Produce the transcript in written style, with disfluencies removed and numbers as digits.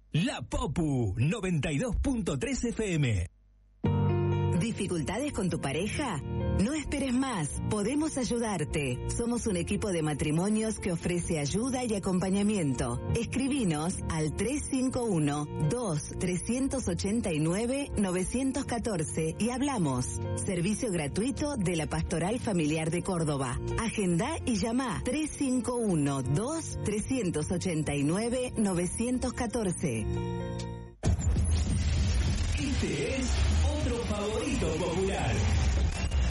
La Popu 92.3 FM. ¿Dificultades con tu pareja? No esperes más, podemos ayudarte. Somos un equipo de matrimonios que ofrece ayuda y acompañamiento. Escribinos al 351-2389-914 y hablamos. Servicio gratuito de la Pastoral Familiar de Córdoba. Agenda y llama 351-2389-914. Este es otro favorito popular.